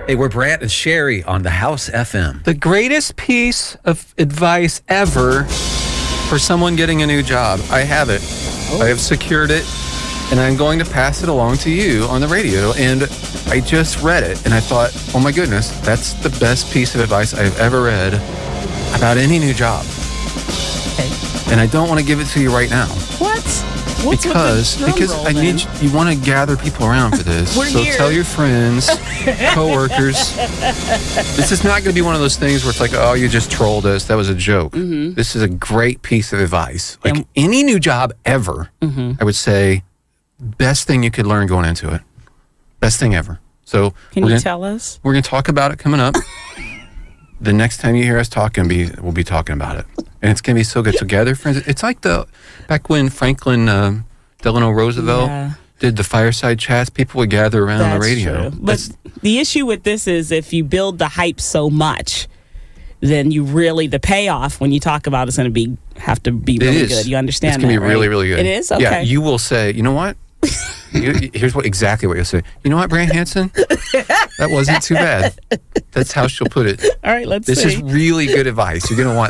Hey, we're Brant and Sherry on the House FM. The greatest piece of advice ever for someone getting a new job. I have it. I have secured it, and I'm going to pass it along to you on the radio. And I just read it, and I thought, oh my goodness, that's the best piece of advice I've ever read about any new job. Okay. And I don't want to give it to you right now. What? What's Because I need you want to gather people around for this. We're so here. Tell your friends, coworkers. This is not going to be one of those things where it's like, oh, you just trolled us. That was a joke. Mm-hmm. This is a great piece of advice. Like And- any new job ever, I would say, best thing you could learn going into it. Best thing ever. So Can you tell us? we're going to talk about it coming up. The next time you hear us talking, we'll be talking about it. And it's going to be so good. Together, friends. It's like back when Franklin Delano Roosevelt did the fireside chats, people would gather around on the radio. True. But the issue with this is if you build the hype so much, then the payoff when you talk about it's going to have to be really good. You understand it's going to be right? really, really good. It is? Okay. Yeah, you will say, you know what? Here's exactly what you'll say. You know what, Brant Hansen? That wasn't too bad. That's how she'll put it. All right, let's see. This is really good advice. You're going to want